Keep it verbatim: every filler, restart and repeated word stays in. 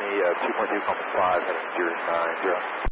uh, two point two, compass five, heading zero nine zero.